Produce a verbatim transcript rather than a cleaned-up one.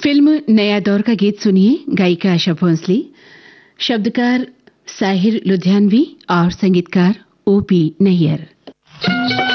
Film नया दौर का गीत सुनिए। गायिका आशा भोंसले, शब्दकार साहिर लुधियानवी और संगीतकार ओपी नैयर।